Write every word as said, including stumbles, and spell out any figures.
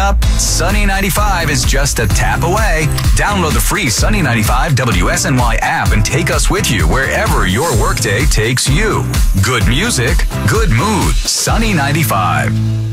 up? Sunny ninety-five is just a tap away. Download the free Sunny ninety-five W S N Y app and take us with you wherever your workday takes you. Good music, good mood. Sunny ninety-five.